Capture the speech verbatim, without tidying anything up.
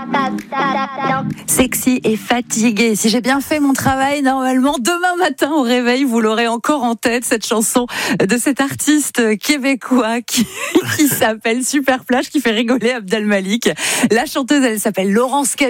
Sexy et fatiguée. Si j'ai bien fait mon travail, normalement, demain matin au réveil, vous l'aurez encore en tête, cette chanson de cet artiste québécois qui, qui s'appelle Super Plage, qui fait rigoler Abdel Malik. La chanteuse, elle s'appelle Laurence Cabi.